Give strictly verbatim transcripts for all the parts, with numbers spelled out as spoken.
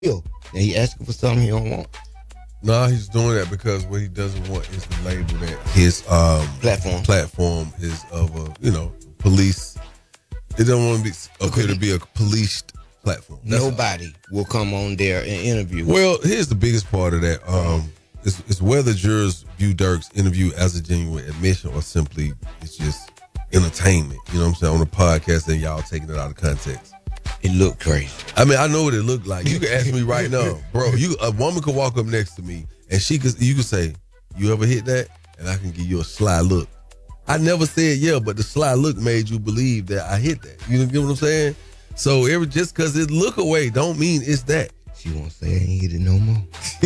Now he asking for something he don't want. No, nah, he's doing that because what he doesn't want is the label that his um, platform platform is of a, you know, police. It don't want to be appear to be a policed platform. That's Nobody all. will come on there and interview. Well, here's the biggest part of that. Um, it's, it's whether jurors view Dirk's interview as a genuine admission or simply it's just entertainment. You know what I'm saying? On a podcast and y'all taking it out of context. It looked crazy. I mean, I know what it looked like. You can ask me right now, bro. You a woman could walk up next to me and she could you could say, "You ever hit that?" And I can give you a sly look. I never said yeah, but the sly look made you believe that I hit that. You get what I'm saying? So every just because it look away don't mean it's that. She won't say I ain't hit it no more.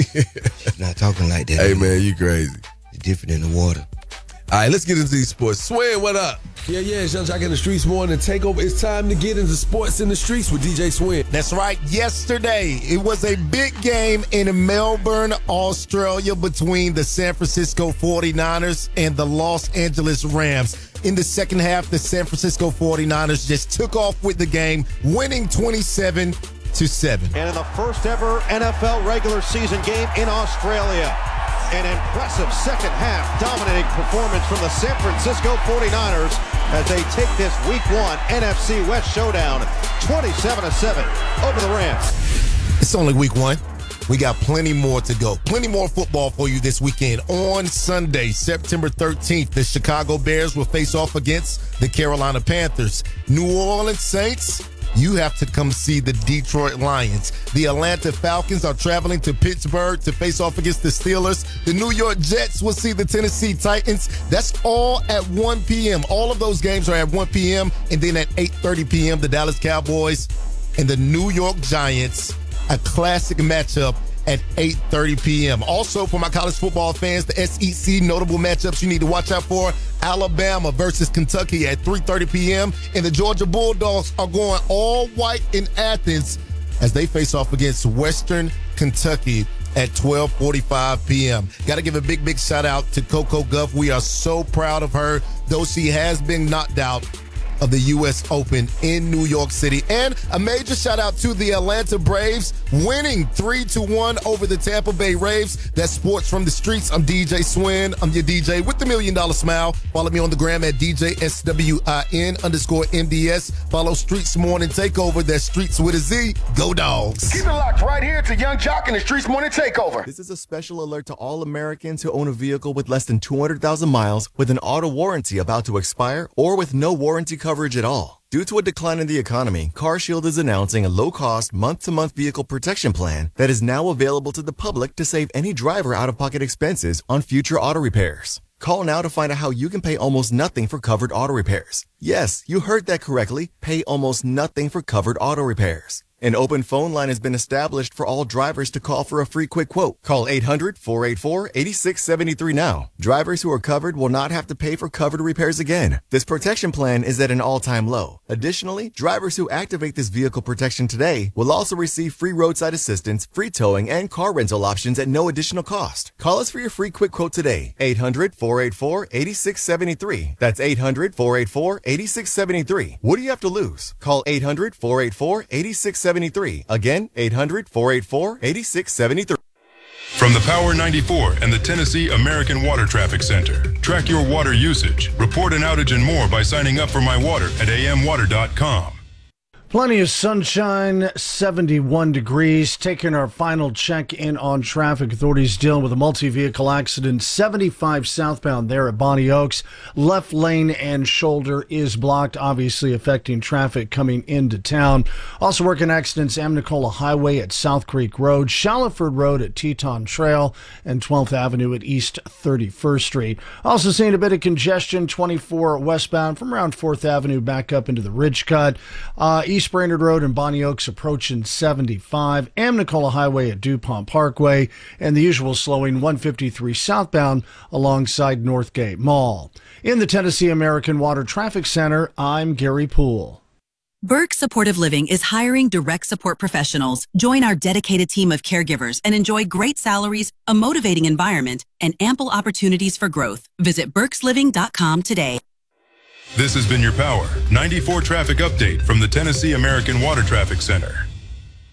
She's not talking like that. Hey anymore. Man, you crazy. It's different in the water. All right, let's get into these sports. Swin, what up? Yeah, yeah, it's Young Jock in the Streets Morning Takeover. It's time to get into sports in the streets with D J Swin. That's right. Yesterday, it was a big game in Melbourne, Australia between the San Francisco forty-niners and the Los Angeles Rams. In the second half, the San Francisco forty-niners just took off with the game, winning twenty-seven to seven. And in the first ever N F L regular season game in Australia, an impressive second half dominating performance from the San Francisco forty-niners as they take this week one N F C West showdown twenty-seven to seven over the Rams. It's only week one. We got plenty more to go. Plenty more football for you this weekend. On Sunday, September thirteenth, the Chicago Bears will face off against the Carolina Panthers. New Orleans Saints, you have to come see the Detroit Lions. The Atlanta Falcons are traveling to Pittsburgh to face off against the Steelers. The New York Jets will see the Tennessee Titans. That's all at one p.m. All of those games are at one p.m. And then at eight thirty p.m., the Dallas Cowboys and the New York Giants, a classic matchup at eight thirty p.m. Also, for my college football fans, the S E C notable matchups you need to watch out for: Alabama versus Kentucky at three thirty p.m. And the Georgia Bulldogs are going all white in Athens as they face off against Western Kentucky at twelve forty-five p.m. Got to give a big, big shout out to Coco Gauff. We are so proud of her, though she has been knocked out of the U S Open in New York City. And a major shout out to the Atlanta Braves winning three to one over the Tampa Bay Rays. That's sports from the streets. I'm D J Swin. I'm your D J with the million dollar smile. Follow me on the gram at D J S W I N underscore M D S. Follow Streets Morning Takeover. That's Streets with a Z. Go Dogs. Keep it locked right here to Young Jock and the Streets Morning Takeover. This is a special alert to all Americans who own a vehicle with less than two hundred thousand miles with an auto warranty about to expire or with no warranty coverage at all. Due to a decline in the economy, CarShield is announcing a low-cost, month-to-month vehicle protection plan that is now available to the public to save any driver out-of-pocket expenses on future auto repairs. Call now to find out how you can pay almost nothing for covered auto repairs. Yes, you heard that correctly. Pay almost nothing for covered auto repairs. An open phone line has been established for all drivers to call for a free quick quote. Call eight hundred, four eight four, eight six seven three now. Drivers who are covered will not have to pay for covered repairs again. This protection plan is at an all-time low. Additionally, drivers who activate this vehicle protection today will also receive free roadside assistance, free towing, and car rental options at no additional cost. Call us for your free quick quote today. eight hundred, four eight four, eight six seven three. That's eight hundred, four eight four, eight six seven three. What do you have to lose? Call eight hundred, four eight four, eight six seven three. Again, eight hundred, four eight four, eight six seven three. From the Power ninety-four and the Tennessee American Water Traffic Center. Track your water usage, report an outage and more by signing up for My Water at a m water dot com. Plenty of sunshine, seventy-one degrees. Taking our final check in on traffic. Authorities dealing with a multi-vehicle accident, seventy-five southbound there at Bonnie Oaks. Left lane and shoulder is blocked, obviously affecting traffic coming into town. Also working accidents, Amnicola Highway at South Creek Road, Shallowford Road at Teton Trail, and twelfth Avenue at East thirty-first Street. Also seeing a bit of congestion, twenty-four westbound from around fourth Avenue back up into the Ridge Cut. Uh, East Brainerd Road and Bonnie Oaks approaching seventy-five, Amnicola Highway at DuPont Parkway, and the usual slowing one fifty-three southbound alongside Northgate Mall. In the Tennessee American Water Traffic Center, I'm Gary Poole. Burke Supportive Living is hiring direct support professionals. Join our dedicated team of caregivers and enjoy great salaries, a motivating environment, and ample opportunities for growth. Visit burks living dot com today. This has been your Power ninety-four traffic update from the Tennessee American Water Traffic Center.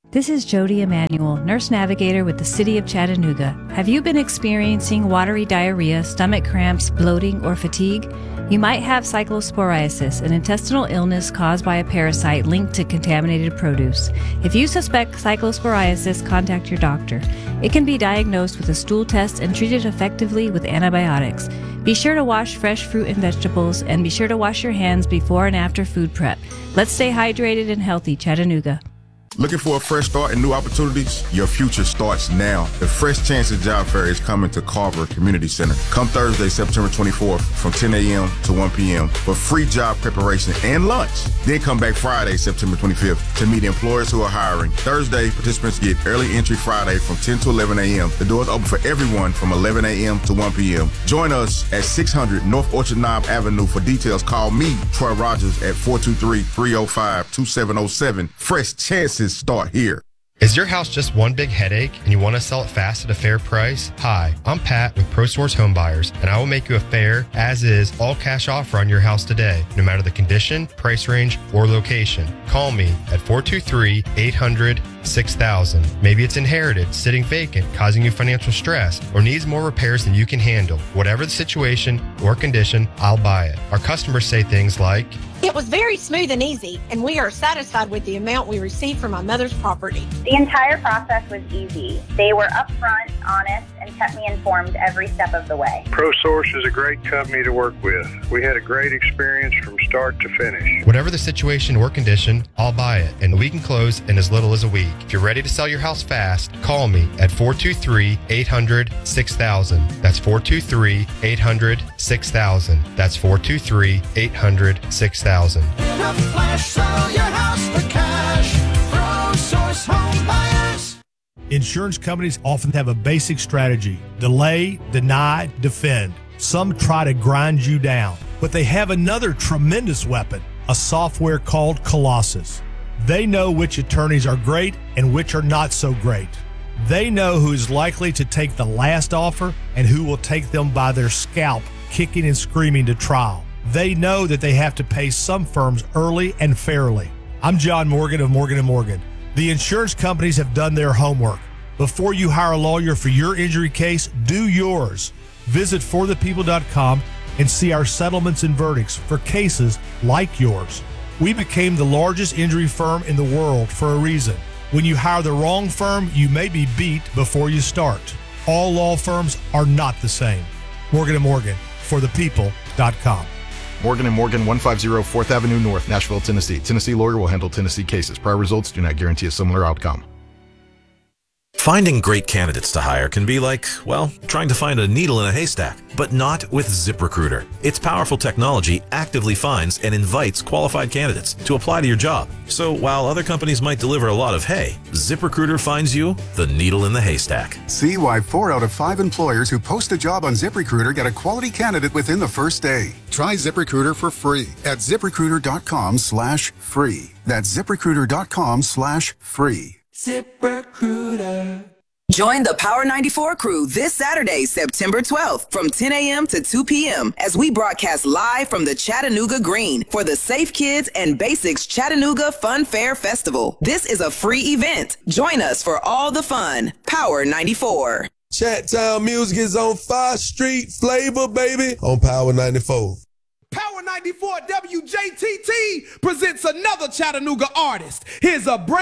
This is Jody Emanuel, nurse navigator with the City of Chattanooga. Have you been experiencing watery diarrhea, stomach cramps, bloating, or fatigue? You might have cyclosporiasis, an intestinal illness caused by a parasite linked to contaminated produce. If you suspect cyclosporiasis, contact your doctor. It can be diagnosed with a stool test and treated effectively with antibiotics. Be sure to wash fresh fruit and vegetables, and be sure to wash your hands before and after food prep. Let's stay hydrated and healthy, Chattanooga. Looking for a fresh start and new opportunities? Your future starts now. The Fresh Chances Job Fair is coming to Carver Community Center. Come Thursday, September twenty-fourth from ten a.m. to one p.m. for free job preparation and lunch. Then come back Friday, September twenty-fifth to meet employers who are hiring. Thursday, participants get early entry Friday from ten to eleven a.m. The doors open for everyone from eleven a.m. to one p.m. Join us at six hundred North Orchard Knob Avenue. For details, call me, Troy Rogers, at four two three, three oh five, two seven oh seven. Fresh Chances start here. Is your house just one big headache and you want to sell it fast at a fair price? Hi, I'm Pat with ProSource Home Buyers, and I will make you a fair, as-is, all-cash offer on your house today, no matter the condition, price range, or location. Call me at four two three, eight hundred, six thousand. Maybe it's inherited, sitting vacant, causing you financial stress, or needs more repairs than you can handle. Whatever the situation or condition, I'll buy it. Our customers say things like, "It was very smooth and easy, and we are satisfied with the amount we received from my mother's property." The entire process was easy. They were upfront, honest, and kept me informed every step of the way. ProSource is a great company to work with. We had a great experience from start to finish. Whatever the situation or condition, I'll buy it, and we can close in as little as a week. If you're ready to sell your house fast, call me at four two three, eight hundred, six thousand. That's four two three, eight hundred, six thousand. That's four two three, eight hundred, six thousand. In a flash, sell your house for cash. ProSource Home Buyers. Insurance companies often have a basic strategy: delay, deny, defend. Some try to grind you down, but they have another tremendous weapon, a software called Colossus. They know which attorneys are great and which are not so great. They know who is likely to take the last offer and who will take them by their scalp, kicking and screaming to trial. They know that they have to pay some firms early and fairly. I'm John Morgan of Morgan and Morgan. The insurance companies have done their homework. Before you hire a lawyer for your injury case, do yours. Visit for the people dot com and see our settlements and verdicts for cases like yours. We became the largest injury firm in the world for a reason. When you hire the wrong firm, you may be beat before you start. All law firms are not the same. Morgan and Morgan, for the people dot com. Morgan and Morgan, one fifty fourth Avenue North, Nashville, Tennessee. Tennessee lawyer will handle Tennessee cases. Prior results do not guarantee a similar outcome. Finding great candidates to hire can be like, well, trying to find a needle in a haystack, but not with ZipRecruiter. Its powerful technology actively finds and invites qualified candidates to apply to your job. So while other companies might deliver a lot of hay, ZipRecruiter finds you the needle in the haystack. See why four out of five employers who post a job on ZipRecruiter get a quality candidate within the first day. Try ZipRecruiter for free at ZipRecruiter.com slash free. That's ZipRecruiter.com slash free. ZipRecruiter. Join the Power ninety-four crew this Saturday, September twelfth from ten a.m. to two p.m. as we broadcast live from the Chattanooga Green for the Safe Kids and Basics Chattanooga Fun Fair Festival. This is a free event. Join us for all the fun. Power ninety-four. Chat Town music is on fire. Street flavor, baby, on Power ninety-four. Power ninety-four W J T T presents another Chattanooga artist. Here's a brand